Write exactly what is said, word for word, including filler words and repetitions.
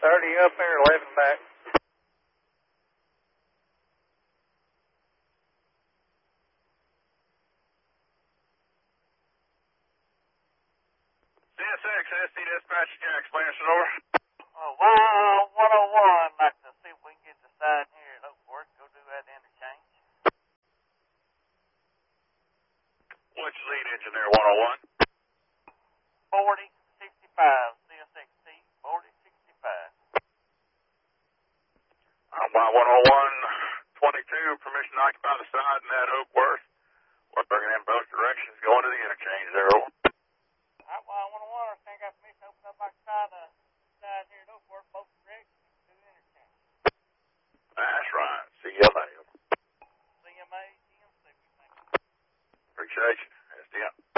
thirty up here, eleven back. C S X, S T Dispatch, Jack, explanation over. Oh, well, one oh one, like to see if we can get the side here at Oakport, go do that interchange. Which lead engineer, one oh one? forty sixty-five, C S X T, forty sixty-five. I'm by one oh one twenty-two, permission to occupy the side in that Oakworth. We're bringing in both directions, going to the interchange there, over. All right, well, one oh one, I think I have permission to open up my side, uh, side here at Oakport, both directions, do the interchange. That's right. C M A. C M A, G M C, thank you. Appreciate you. S D M.